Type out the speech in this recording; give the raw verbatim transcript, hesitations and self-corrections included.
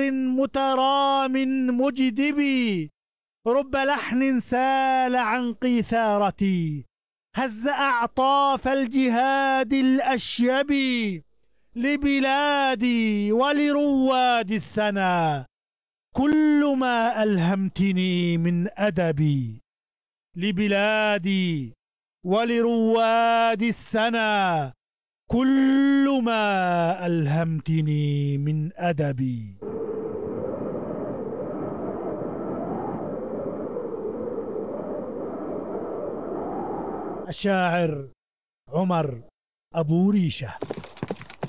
مترام مجدب، رب لحن سال عن قيثارتي، هز أعطاف الجهاد الأشيب، لبلادي ولرواد السنا كل ما ألهمتني من أدبي، لبلادي ولرواد السنا كل ما ألهمتني من أدبي. الشاعر عمر أبو ريشة.